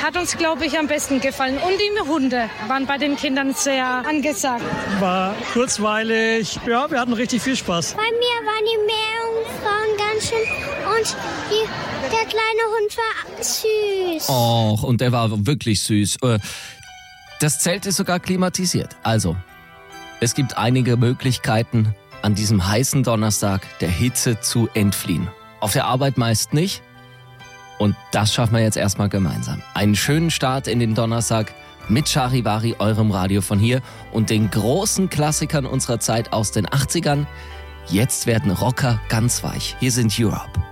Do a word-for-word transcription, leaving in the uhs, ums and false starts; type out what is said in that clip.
hat uns, glaube ich, am besten gefallen. Und die Hunde waren bei den Kindern sehr angesagt. War kurzweilig. Ja, wir hatten richtig viel Spaß. Bei mir waren die Meerjungfrauen ganz schön und die, der kleine Hund war süß. Och, und der war wirklich süß. Das Zelt ist sogar klimatisiert. Also, es gibt einige Möglichkeiten, an diesem heißen Donnerstag der Hitze zu entfliehen. Auf der Arbeit meist nicht. Und das schaffen wir jetzt erstmal gemeinsam. Einen schönen Start in den Donnerstag mit Charivari, eurem Radio von hier und den großen Klassikern unserer Zeit aus den achtzigern. Jetzt werden Rocker ganz weich. Hier sind Europe.